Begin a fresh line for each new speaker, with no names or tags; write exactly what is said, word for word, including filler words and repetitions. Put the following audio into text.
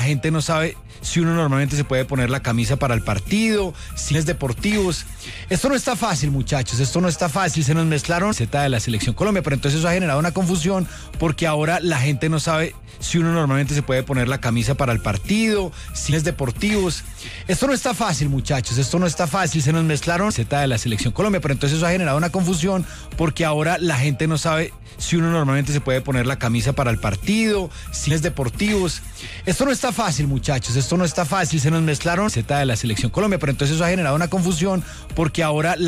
gente no sabe si uno normalmente se puede poner la camisa para el partido, cines deportivos. Esto no está fácil, muchachos, esto no está fácil. Se nos mezclaron Z de la Selección Colombia, pero entonces eso ha generado una confusión porque ahora la gente no sabe si uno normalmente se puede poner la camisa para el partido, cines deportivos. Esto no está fácil, muchachos, esto no está fácil. Se nos mezclaron Z de la Selección Colombia, pero entonces eso ha generado una confusión porque ahora la gente no sabe si uno normalmente se puede poner la camisa para el partido, cines deportivos. Esto no está fácil, muchachos, esto no está fácil. Se nos mezclaron Z de la Selección Colombia, pero entonces eso ha generado una confusión porque ahora